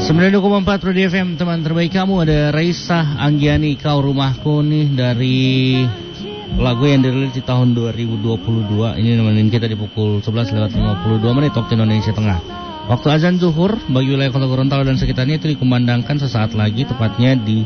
92,4 Pro FM, teman terbaik kamu. Ada Raisa Anggiani, Kau Rumahku nih, dari lagu yang dirilis di tahun 2022. Ini nemenin kita di pukul 11:52 waktu Indonesia Tengah. Waktu azan zuhur bagi wilayah Kota Gorontalo dan sekitarnya itu dikumandangkan sesaat lagi, tepatnya di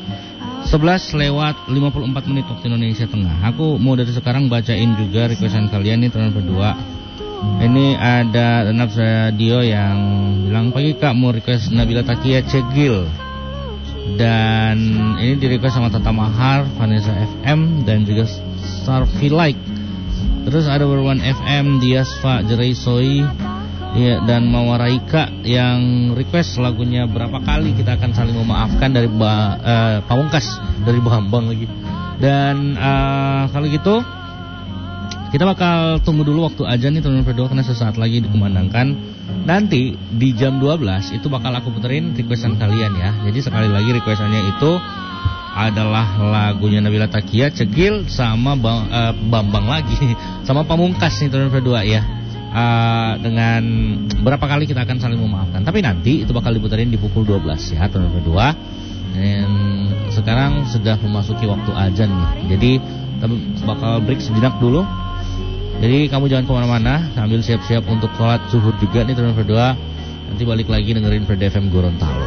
11:54 waktu Indonesia Tengah. Aku mau dari sekarang bacain juga requestan kalian nih, teman berdua. Ini ada Nafs Radio yang bilang, pagi Kak, mau request Nabila Takia Cegil. Dan ini di request sama Tata Mahar, Vanessa FM, dan juga Sarfi Like. Terus ada Berwan FM, Diasfa Jereisoi, ya, dan Mawaraika yang request lagunya Berapa Kali Kita Akan Saling Memaafkan dari Pamungkas, dari Bambang lagi. Dan kalau gitu kita bakal tunggu dulu waktu azan nih, teman-teman berdua, karena sesaat lagi dikumandangkan. Nanti di jam 12 itu bakal aku puterin requestan kalian ya. Jadi sekali lagi requestannya itu adalah lagunya Nabila Takia Cegil sama Bambang lagi sama Pamungkas nih, teman-teman berdua ya. Dengan Berapa Kali Kita Akan Saling Memaafkan. Tapi nanti itu bakal diputerin di pukul 12 ya, teman-teman berdua. Dan sekarang sudah memasuki waktu azan nih. Jadi kita bakal break sejenak dulu. Jadi kamu jangan kemana-mana, sambil siap-siap untuk sholat zuhur juga nih, teman-teman berdua. Nanti balik lagi dengerin Verde FM Gorontalo.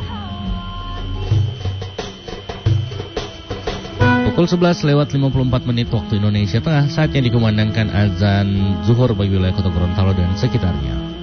Pukul 11:54 waktu Indonesia Tengah, saatnya dikumandangkan azan zuhur bagi wilayah Kota Gorontalo dan sekitarnya.